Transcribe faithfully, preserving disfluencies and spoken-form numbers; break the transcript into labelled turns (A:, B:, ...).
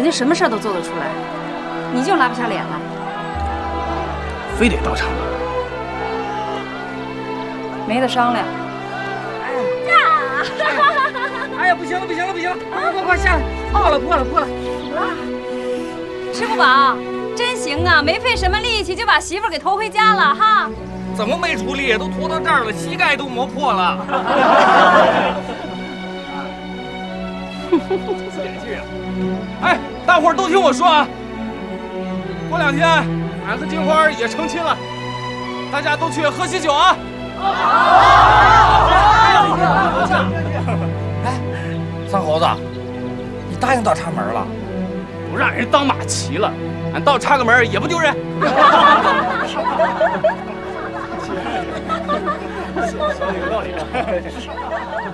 A: 家什么事儿都做得出来，你就拉不下脸来，
B: 非得倒插门，
A: 没得商量。
C: 哎呀，哎呀，不行了，不行了，不行了，快快快下来！破了，破了，破了！啊！
A: 吃不饱，真行啊，没费什么力气就把媳妇儿给偷回家了哈。
C: 怎么没出力？都拖到这儿了，膝盖都磨破了。演戏啊！哎，大伙儿都听我说啊！过两天，俺和金花也成亲了，大家都去喝喜酒啊！哎，三猴子，你答应倒插门了？不让人当马骑了，俺倒插个门也不丢人。说的有道理。